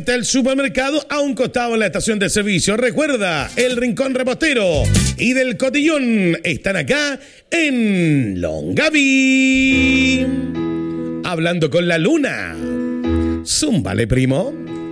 frente al supermercado a un costado de la estación de servicio. Recuerda, el Rincón Repostero y del Cotillón están acá en Longaví. Hablando con la luna. Zúmbale, primo.